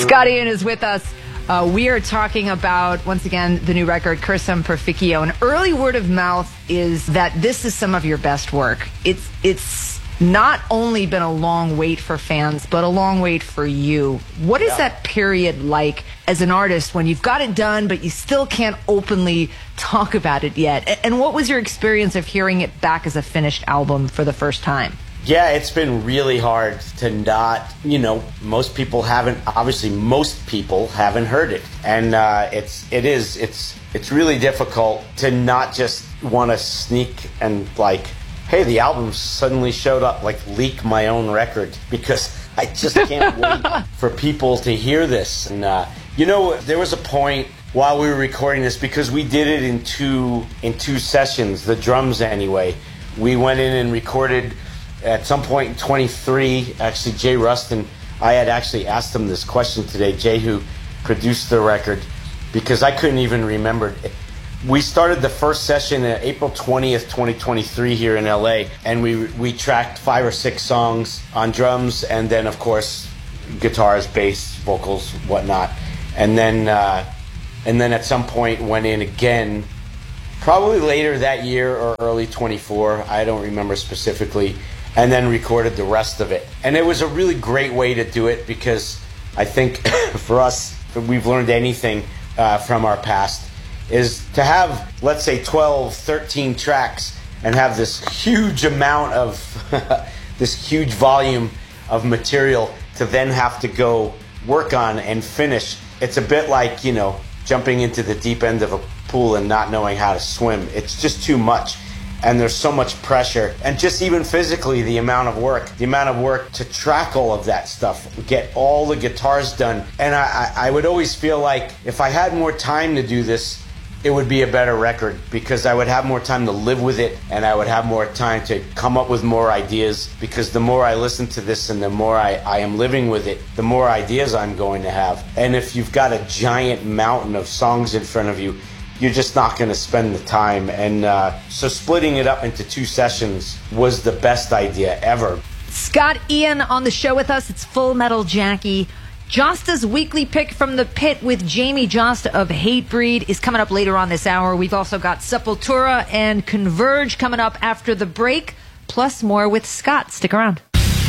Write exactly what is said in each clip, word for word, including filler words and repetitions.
Scott Ian is with us. Uh, we are talking about, once again, the new record, Cursum Perficio. An early word of mouth is that this is some of your best work. It's it's not only been a long wait for fans, but a long wait for you. What is Yeah. that period like as an artist when you've got it done, but you still can't openly talk about it yet? A- And what was your experience of hearing it back as a finished album for the first time? Yeah, it's been really hard to not, you know, most people haven't, obviously most people haven't heard it. And uh, it's, it is, it's, it's really difficult to not just want to sneak and like, hey, the album suddenly showed up, like leak my own record, because I just can't wait for people to hear this. And, uh, you know, there was a point while we were recording this, because we did it in two, in two sessions, the drums anyway. We went in and recorded at some point in twenty-three, actually, Jay Rustin, I had actually asked him this question today, Jay, who produced the record, because I couldn't even remember. We started the first session on April twentieth, twenty twenty-three here in L A, and we we tracked five or six songs on drums, and then, of course, guitars, bass, vocals, whatnot. And then, uh, and then at some point went in again, probably later that year or early twenty-four, I don't remember specifically, and then recorded the rest of it. And it was a really great way to do it, because I think for us, if we've learned anything uh, from our past, is to have, let's say, twelve, thirteen tracks and have this huge amount of, this huge volume of material to then have to go work on and finish. It's a bit like, you know, jumping into the deep end of a pool and not knowing how to swim. It's just too much. And there's so much pressure, and just even physically, the amount of work, the amount of work to track all of that stuff, get all the guitars done. And I, I, I would always feel like if I had more time to do this, it would be a better record, because I would have more time to live with it, and I would have more time to come up with more ideas, because the more I listen to this and the more I, I am living with it, the more ideas I'm going to have. And if you've got a giant mountain of songs in front of you, you're just not going to spend the time. And uh, so splitting it up into two sessions was the best idea ever. Scott Ian on the show with us. It's Full Metal Jackie. Josta's weekly pick from the pit with Jamie Josta of Hatebreed is coming up later on this hour. We've also got Sepultura and Converge coming up after the break, plus more with Scott. Stick around.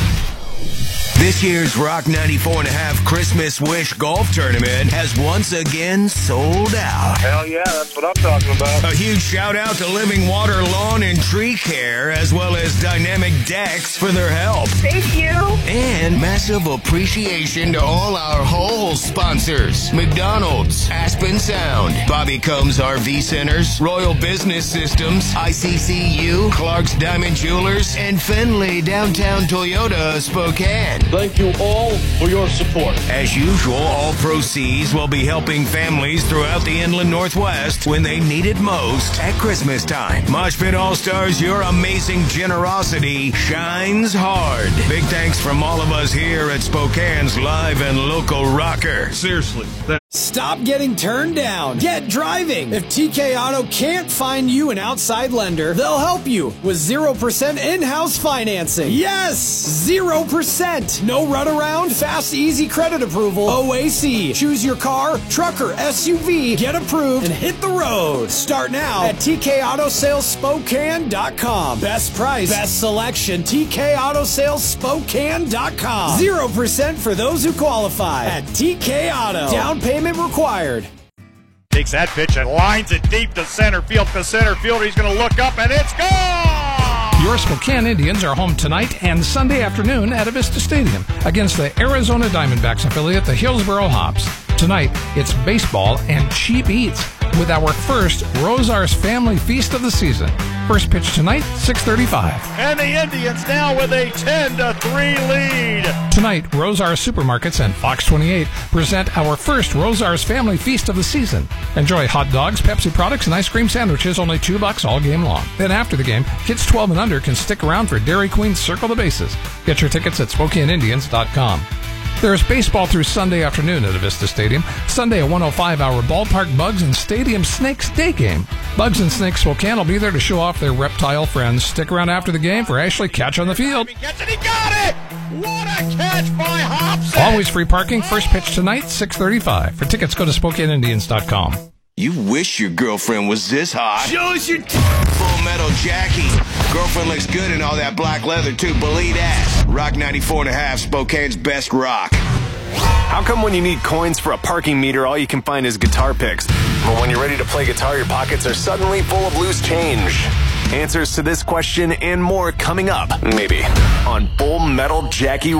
This year's Rock ninety-four and a half Christmas Wish Golf Tournament has once again sold out. Hell yeah, that's what I'm talking about. A huge shout out to Living Water Lawn and Tree Care, as well as Dynamic Decks for their help. Thank you. And massive appreciation to all our whole sponsors. McDonald's, Aspen Sound, Bobby Combs R V Centers, Royal Business Systems, I C C U, Clark's Diamond Jewelers, and Finley Downtown Toyota Spokane. Thank you all for your support. As usual, all proceeds will be helping families throughout the inland Northwest when they need it most at Christmas time. Mosh Pit All-Stars, your amazing generosity shines hard. Big thanks from all of us here at Spokane's live and local rocker. Seriously. That- Stop getting turned down. Get driving. If T K Auto can't find you an outside lender, they'll help you with zero percent in-house financing. Yes! zero percent. No runaround, fast, easy credit approval. O A C. Choose your car, truck, or S U V, get approved, and hit the road. Start now at T K Auto Sales Spokane dot com. Best price, best selection, T K Auto Sales Spokane dot com. zero percent for those who qualify at T K Auto. Down payment required. Takes that pitch and lines it deep to center field. The center fielder, he's going to look up, and it's gone! Your Spokane Indians are home tonight and Sunday afternoon at Avista Stadium against the Arizona Diamondbacks affiliate, the Hillsboro Hops. Tonight, it's baseball and cheap eats with our first Rosar's Family Feast of the season. First pitch tonight, six thirty-five. And the Indians now with a ten to three lead. Tonight, Rosar's Supermarkets and Fox twenty-eight present our first Rosar's Family Feast of the season. Enjoy hot dogs, Pepsi products, and ice cream sandwiches, only two bucks all game long. Then after the game, kids twelve and under can stick around for Dairy Queen's Circle the Bases. Get your tickets at Spokane Indians dot com. There's baseball through Sunday afternoon at Avista Stadium. Sunday, a one oh five hour ballpark Bugs and Stadium Snakes day game. Bugs and Snakes Spokane will be there to show off their reptile friends. Stick around after the game for Ashley Catch on the Field. He gets it, he got it! What a catch by Hobson! Always free parking. First pitch tonight, six thirty-five. For tickets, go to Spokane Indians dot com. You wish your girlfriend was this hot. Show us your t- Full Metal Jackie. Girlfriend looks good in all that black leather, too. Believe that. Rock ninety-four and a half, Spokane's best rock. How come when you need coins for a parking meter, all you can find is guitar picks? But when you're ready to play guitar, your pockets are suddenly full of loose change. Answers to this question and more coming up, maybe, on Full Metal Jackie